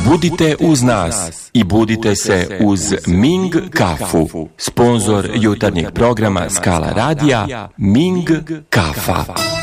Budite uz nas i budite se uz Ming kafu. Sponzor jutarnjeg programa Skala radija Ming kafa.